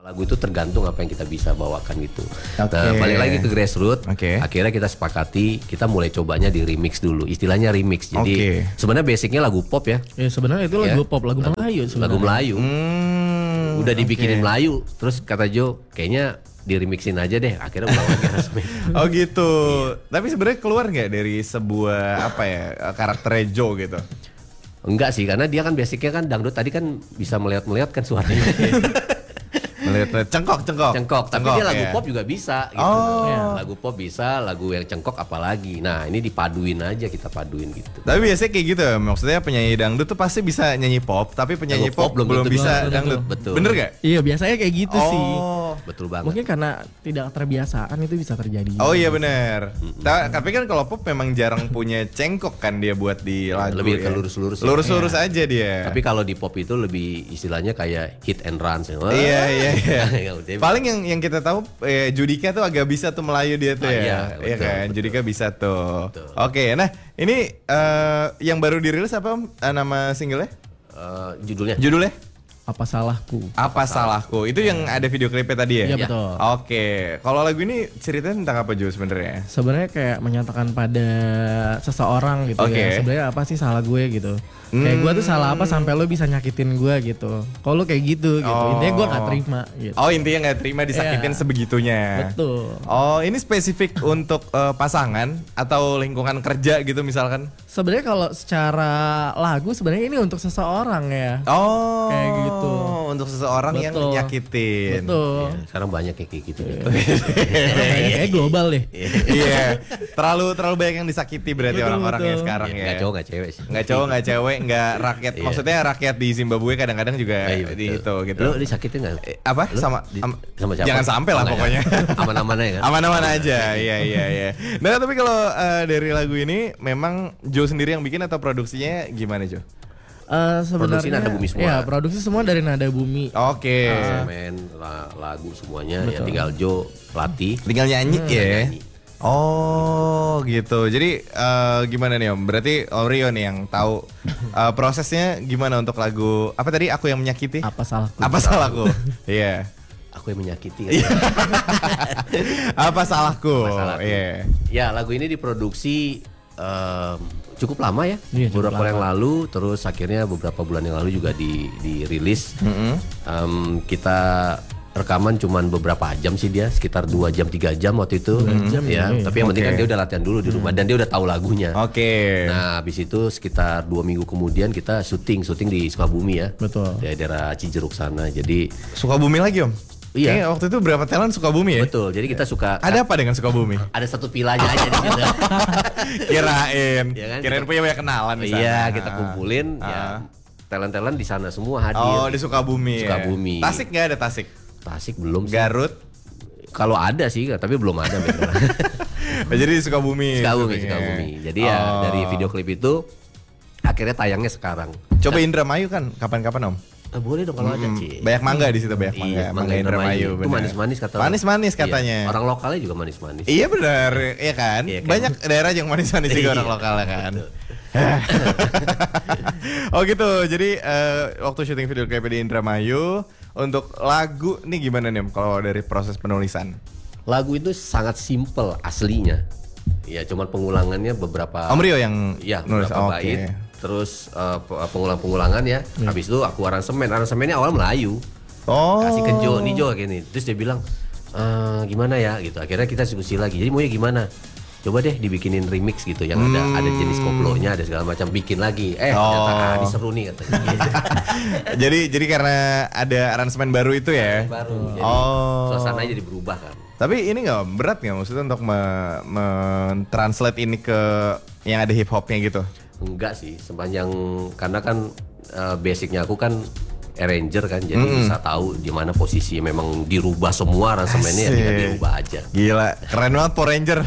Lagu itu tergantung apa yang kita bisa bawakan gitu. Nah, balik lagi ke grassroots. Oke. Akhirnya kita sepakati, kita mulai cobanya di remix dulu. Istilahnya remix. Jadi sebenarnya basicnya lagu pop ya. Ya sebenarnya itu lagu pop, lagu Melayu sebenarnya. Lagu Melayu. Udah dibikinin Melayu. Terus kata Jo, kayaknya di remixin aja deh. Akhirnya ulang lagi aransemen. Oh gitu. Tapi sebenarnya keluar nggak dari sebuah karakter Jo gitu? Enggak sih, karena dia kan basicnya kan dangdut. Tadi kan bisa melihat kan suaranya. Melihat cengkok. Tapi dia lagu pop juga bisa gitu. Lagu pop bisa, lagu yang cengkok apalagi. Nah, ini dipaduin aja, kita paduin gitu. Tapi biasanya kayak gitu ya, maksudnya penyanyi dangdut tuh pasti bisa nyanyi pop, tapi penyanyi pop belum bisa dangdut. Betul. Bener gak? Iya, biasanya kayak gitu sih. Betul banget. Mungkin karena tidak terbiasaan itu bisa terjadi. Oh iya benar. Tapi kan kalau pop memang jarang punya cengkok kan dia buat di lagu. Lebih ke lurus-lurus. Lurus-lurus aja dia. Tapi kalau di pop itu lebih istilahnya kayak hit and run. Iya. Paling yang kita tahu Judika tuh agak bisa tuh Melayu dia tuh ya. Iya kan, betul. Judika bisa tuh. Oke, nah ini yang baru dirilis apa Om? Nama singlenya? Judulnya? Apa salahku? Apa salahku? Itu yang ada video klipnya tadi ya? Iya betul. Oke, kalau lagu ini ceritanya tentang apa Jo sebenarnya? Sebenarnya kayak menyatakan pada seseorang gitu ya. Sebenarnya apa sih salah gue gitu? Kayak gue tuh salah apa sampai lo bisa nyakitin gue gitu? Kalau lo kayak gitu gitu, intinya gue gak terima gitu. Oh intinya gak terima disakitin sebegitunya. Betul. Oh ini spesifik untuk pasangan atau lingkungan kerja gitu misalkan? Sebenarnya kalau secara lagu sebenarnya ini untuk seseorang ya. Oh kayak gitu. Untuk seseorang yang nyakitin. Betul. Ya, sekarang banyak kayak gitu. Kayak global deh. Iya. Terlalu banyak yang disakiti berarti orang-orangnya sekarang ya. Gak cowok gak cewek sih. Gak cowok gak cewek nggak rakyat. Maksudnya rakyat di Zimbabwe kadang-kadang juga di itu gitu. Lo disakitin nggak? Apa? Sama siapa? Jangan sampai lah pokoknya. Aman-aman aja kan? Aman-aman aja. Iya. Nah tapi kalau dari lagu ini memang Joe sendiri yang bikin atau produksinya gimana Jo? Produksi Nada Bumi semua. Ya, produksi semua dari Nada Bumi. Oke. Lagu semuanya. Ya tinggal Joe pelatih. Tinggal nyanyi ya. Oh gitu. Jadi gimana nih Om? Berarti Om Rio nih yang tahu prosesnya gimana untuk lagu apa tadi? Aku yang menyakiti? Apa salahku? Apa salahku? Iya. Aku yang menyakiti. Kan? Apa salahku? Iya. Ya lagu ini diproduksi cukup lama ya. Beberapa bulan yang lalu, terus akhirnya beberapa bulan yang lalu juga dirilis. Kita rekaman cuman beberapa jam sih dia, sekitar 2 jam 3 jam waktu itu. Tapi yang penting kan dia udah latihan dulu di rumah dan dia udah tahu lagunya. Nah, habis itu sekitar 2 minggu kemudian kita syuting di Sukabumi ya. Betul. Di daerah Cijeruk sana. Jadi Sukabumi lagi Om? Iya. Kayaknya waktu itu berapa talent Sukabumi ya? Betul. Jadi kita suka. Ada apa dengan Sukabumi? Ada satu pilanya aja di situ. Kirain. Ya kan, Kirain punya banyak kenalan di sana. Iya, kita kumpulin ya. Talent-talent di sana semua hadir. Oh, di Sukabumi. Sukabumi. Tasik nggak ada Tasik? Tasik belum sih. Garut? Kalau ada sih, tapi belum ada. Jadi Sukabumi. Jadi ya dari video klip itu akhirnya tayangnya sekarang. Coba Indramayu kan kapan-kapan Om? Boleh dong kalau ada sih. Banyak mangga di situ, banyak mangga. Iya, mangga Indramayu. Itu manis-manis katanya. Manis-manis katanya. Iya. Orang lokalnya juga manis-manis. Iya benar, iya kan? Iya kan? Banyak daerah yang manis-manis juga orang lokalnya kan. Oh gitu. Jadi waktu syuting video klip di Indramayu, untuk lagu nih gimana nih Om kalau dari proses penulisan? Lagu itu sangat simple aslinya. Ya cuman pengulangannya beberapa. Om Rio yang nulis bait. Terus pengulangan ya. Habis itu aku aransemennya awal Melayu. Kasih ke Jo, nih Jo gini. Terus dia bilang gimana ya gitu. Akhirnya kita diskusi lagi. Jadi maunya gimana? Coba deh dibikinin remix gitu yang ada jenis koplonya, ada segala macam, bikin lagi. Ternyata ini seru nih katanya. jadi karena ada aransemen baru itu ya. Baru. Jadi suasananya jadi berubah kan. Tapi ini nggak berat nggak maksudnya untuk mentranslate ini ke yang ada hip hopnya gitu? Enggak sih, sepanjang karena kan basicnya aku kan arranger kan, jadi bisa tahu di mana posisi memang dirubah semua aransemennya, ya tinggal dirubah aja. Gila, keren banget Power Ranger.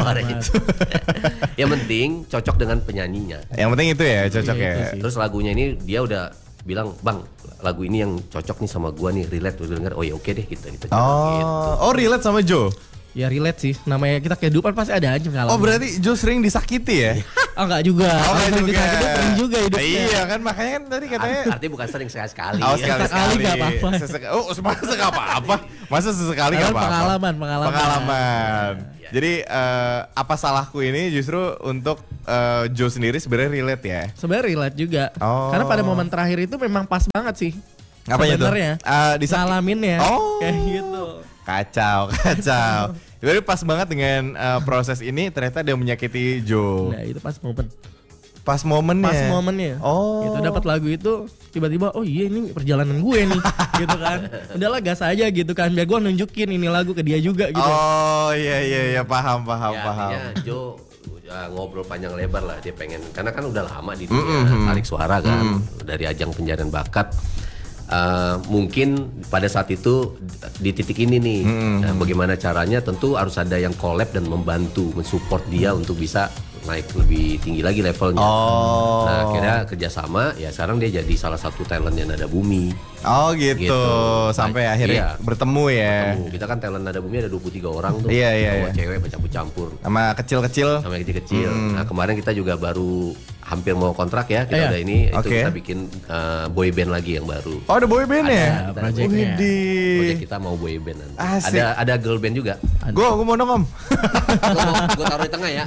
Yang penting cocok dengan penyanyinya. Yang penting itu ya, cocok ya. Terus lagunya ini dia udah bilang, "Bang, lagu ini yang cocok nih sama gua nih, relate." Udah denger, oh ya oke deh gitu. Oh, relate sama Joe. Ya relate sih, namanya kita kehidupan pasti ada aja ngalamin. Oh berarti Jo sering disakiti ya? Oh enggak juga. Oh enggak juga. Disakiti sering juga hidupnya. Iya kan makanya kan tadi katanya. Artinya bukan sering sekali-sekali. Oh sekali-sekali enggak apa-apa. Masa enggak apa-apa? Masa sesekali enggak apa-apa? Pengalaman. Jadi apa salahku ini justru untuk Jo sendiri sebenarnya relate ya? Sebenarnya relate juga. Karena pada momen terakhir itu memang pas banget sih. Apanya tuh? Sebenarnya ngalaminnya kayak gitu. Kacau. Jadi pas banget dengan proses ini ternyata dia menyakiti Jo. Nah itu pas momen. Pas momennya. Oh. Gitu dapat lagu itu tiba-tiba oh iya ini perjalanan gue nih gitu kan. Udahlah gas aja gitu kan biar gue nunjukin ini lagu ke dia juga gitu. Oh iya paham. Artinya Jo ngobrol panjang lebar lah dia pengen karena kan udah lama di dunia tarik suara kan dari ajang pencarian bakat. Mungkin pada saat itu di titik ini nih bagaimana caranya tentu harus ada yang collab dan membantu mensupport dia untuk bisa naik lebih tinggi lagi levelnya. Nah akhirnya kerjasama ya sekarang dia jadi salah satu talentnya Nada Bumi. Oh gitu. Sampai akhirnya bertemu ya. Kita kan talent Nada Bumi ada 23 orang tuh. Iya. Cewek bercampur-campur. Sama kecil-kecil. Nah kemarin kita juga baru hampir mau kontrak ya. Kita udah ini itu kita bikin boy band lagi yang baru. Oh ada boy band ya? Projectnya. Project kita mau boy band nanti. Ada girl band juga. Gue mau dong om. Gue taruh di tengah ya.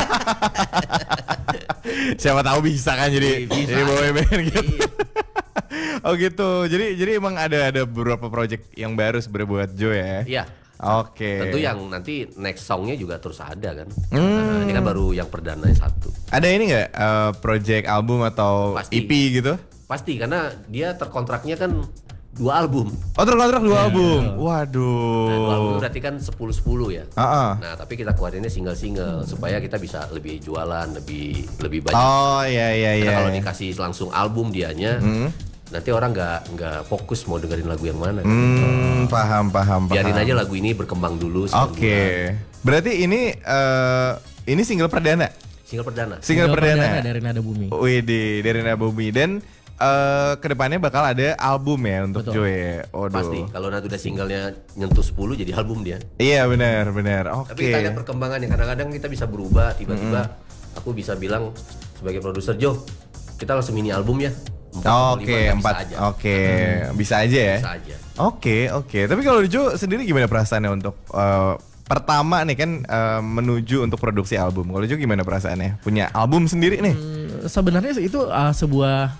Siapa tahu bisa kan jadi boy band gitu. Oh gitu. Jadi emang ada beberapa project yang baru sebenarnya buat Jo ya. Iya. Oke. Tentu yang nanti next songnya juga terus ada kan. Nah, ini kan baru yang perdananya satu. Ada ini nggak project album atau Pasti. EP gitu? Pasti karena dia terkontraknya kan 2 album. Oh terkontrak 2 album. Waduh. Nah, 2 album berarti kan 10-10 ya. Nah tapi kita keluarinnya single-single supaya kita bisa lebih jualan, lebih banyak. Oh iya. Karena kalau dikasih langsung album dianya, nanti orang nggak fokus mau dengerin lagu yang mana. Paham. Biarin aja lagu ini berkembang dulu. Oke. Berarti ini single perdana. Single perdana dari Nada Bumi. Widih, dari Nada Bumi dan kedepannya bakal ada album ya untuk Jo ya. Pasti. Kalau nanti udah singlenya nyentuh 10 jadi album dia. Iya benar. Oke. Tapi kita lihat perkembangannya. Kadang-kadang kita bisa berubah. Tiba-tiba aku bisa bilang sebagai produser Jo, kita langsung mini album ya. 4. Bisa aja ya. Bisa aja. Oke. Tapi kalau Jo sendiri gimana perasaannya untuk pertama nih kan menuju untuk produksi album. Kalau Jo gimana perasaannya? Punya album sendiri nih? Sebenarnya itu sebuah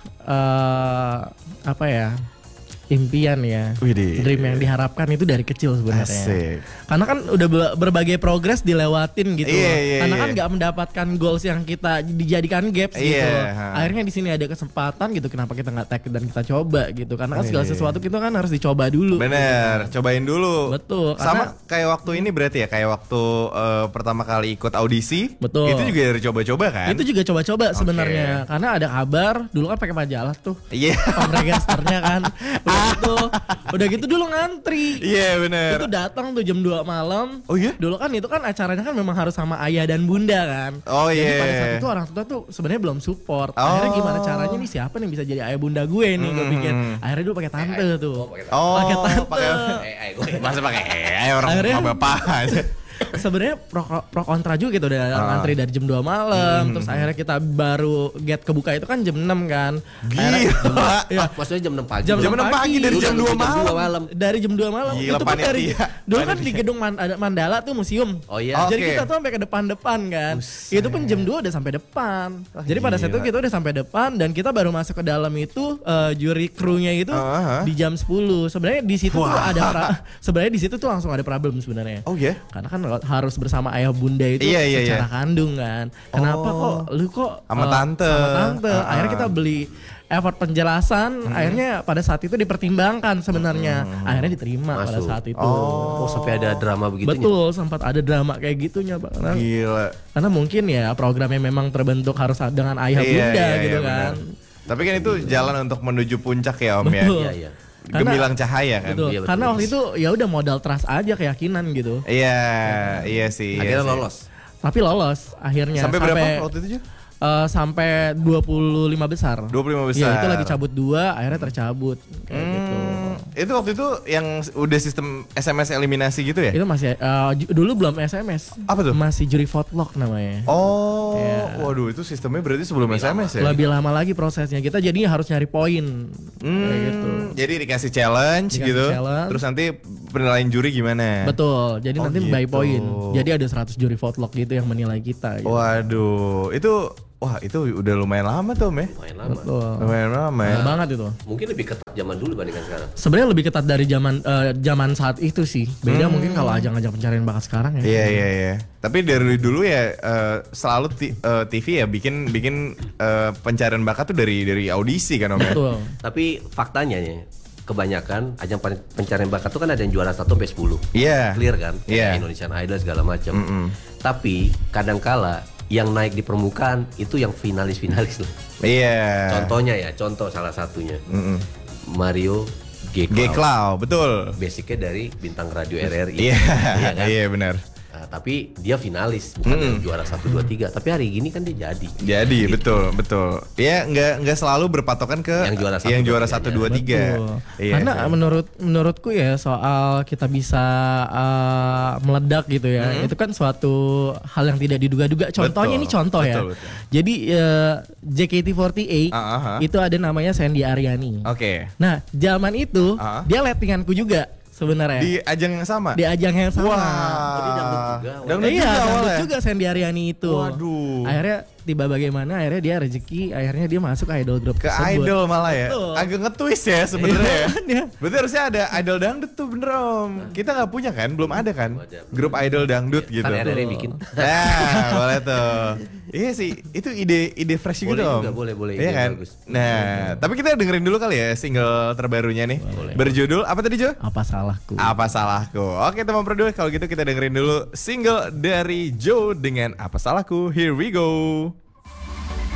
impian ya. Dream yang diharapkan itu dari kecil sebenarnya. Asik. Karena kan udah berbagai progres dilewatin gitu. Karena kan iya. nggak mendapatkan goals yang kita dijadikan gaps gitu. Akhirnya di sini ada kesempatan gitu. Kenapa kita nggak take dan kita coba gitu? Karena kan segala sesuatu kita kan harus dicoba dulu. Bener, gitu. Cobain dulu. Betul. Sama kayak waktu ini berarti ya, kayak waktu pertama kali ikut audisi. Betul. Itu juga dari coba-coba kan? Itu juga coba-coba sebenarnya. Karena ada kabar dulu kan pakai majalah tuh. Iya. Registernya kan. Udah gitu dulu ngantri. Iya bener. Itu datang tuh jam 2 malam. Oh iya? Dulu kan itu kan acaranya kan memang harus sama ayah dan bunda kan. Oh iya. Jadi pada saat itu orang tua tuh sebenarnya belum support. Akhirnya gimana caranya nih, siapa nih bisa jadi ayah bunda gue nih, gue pikir. Akhirnya dulu pakai tante tuh. Pakai tante. Masa pakai orang sama bapak aja. Sebenarnya pro kontra juga gitu, udah ngantri dari jam 2 malam, terus akhirnya kita baru get kebuka itu kan jam 6 kan. Gila. Maksudnya jam 6 pagi. Jam 6 pagi dari jam 2 malam. Dari jam 2 malam. Gila, itu kan dari dulu kan di gedung Mandala tuh museum. Oh iya. Jadi kita tuh sampai ke depan-depan kan. Itu pun jam 2 udah sampai depan. Jadi pada saat itu kita udah sampai depan dan kita baru masuk ke dalam itu juri krunya itu di jam 10. Sebenarnya di situ tuh ada sebenarnya di situ tuh langsung ada problem sebenarnya. Oh iya. Karena kan harus bersama ayah bunda itu secara kandung kan. Kenapa kok lu kok sama tante? Akhirnya kita beli effort penjelasan. Akhirnya pada saat itu dipertimbangkan sebenarnya. Akhirnya diterima pada saat itu. Oh sampai ada drama begitunya. Betul, sempat ada drama kayak gitunya Bang. Gila. Karena mungkin ya programnya memang terbentuk harus dengan ayah bunda gitu kan. Benar. Tapi kan itu jalan untuk menuju puncak ya Om ya. Iya. Gemilang cahaya kan. Betul. Iya, karena waktu itu ya udah modal trust aja, keyakinan gitu. Iya sih. Akhirnya lolos. Tapi lolos akhirnya. Sampai berapa waktu itu? Sampai 25 besar. 25 besar. Iya, itu lagi cabut 2, akhirnya tercabut kayak gitu. itu waktu itu yang udah sistem SMS eliminasi gitu ya? Itu masih dulu belum SMS. Apa tuh? Masih juri vote-lock namanya. Oh, waduh itu sistemnya berarti sebelum SMS ya? Lebih lama lagi prosesnya. Kita jadi harus nyari poin. Gitu. Jadi dikasih challenge gitu. Terus nanti penilaian juri gimana? Betul. Jadi nanti by poin. Jadi ada 100 juri vote-lock gitu yang menilai kita. Gitu. Waduh, itu udah lumayan lama tuh, Meh. Lumayan lama. Betul. Lumayan lama ya. Banget itu. Mungkin lebih ketat zaman dulu dibandingkan sekarang. Sebenarnya lebih ketat dari zaman saat itu sih. Beda mungkin kalau ajang-ajang pencarian bakat sekarang ya. Iya. Tapi dari dulu ya selalu TV ya bikin pencarian bakat tuh dari audisi kan, Om ya. Betul. Tapi faktanya nih, kebanyakan ajang pencarian bakat tuh kan ada yang juara 1 sampai 10. Iya. Clear kan? Iya. Indonesian Idol segala macam. Tapi kadangkala yang naik di permukaan itu yang finalis loh. Iya. Contoh salah satunya. Mario G-Cloud, betul. Basicnya dari bintang radio RRI. Iya, kan? Iya benar. Tapi dia finalis, bukan yang juara 1, 2, 3. Tapi hari gini kan dia jadi. Jadi betul. Ya nggak selalu berpatokan ke yang juara 1, 2, 3. Iya, karena menurutku ya soal kita bisa meledak gitu ya, itu kan suatu hal yang tidak diduga-duga. Contohnya ini contoh ya. Betul. Jadi JKT48 itu ada namanya Sandy Aryani. Oke. Nah zaman itu dia lettinganku juga. Sebenarnya di ajang yang sama. Wah. Dangdut juga Sandy Aryani itu. Waduh. Akhirnya tiba bagaimana akhirnya dia rezeki, akhirnya dia masuk ke idol group tersebut. Idol malah ya. Betul. Agak nge-twist ya sebenarnya ya. Berarti harusnya ada idol dangdut tuh bener Om. Kita nggak punya kan? Belum ada kan? Grup idol dangdut gitu. Kan ada yang bikin. Nah, boleh tuh. Iya sih, itu ide fresh gitu Om. Boleh. Iya kan? Bagus. Nah, tapi kita dengerin dulu kali ya single terbarunya nih. Boleh. Berjudul apa tadi Jo? Apa salahku? Apa salahku. Oke teman produser, kalau gitu kita dengerin dulu single dari Joe dengan Apa Salahku. Here we go.